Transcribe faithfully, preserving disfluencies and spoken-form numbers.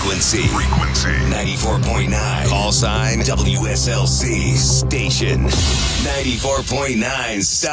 Frequency. Frequency. ninety-four point nine. Call sign W S L C. Station. ninety-four point nine.